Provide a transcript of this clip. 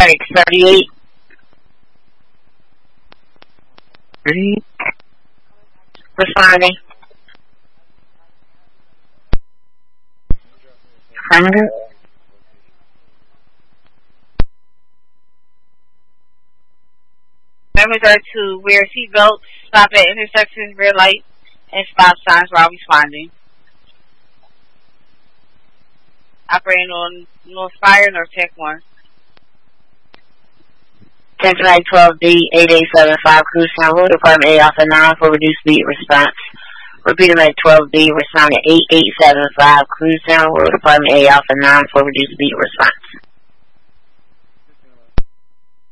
38. 38. Responding. 100. Members are to wear seatbelts, stop at intersections, red lights, and stop signs while responding. Operating on North Fire, North Tech 1. 10-12D, 8875, Cruise Channel, Department A, Alpha 9 for reduced speed response. Repeat at 12D, responding 8875, Cruise Channel, Department A, Alpha 9 for reduced speed response.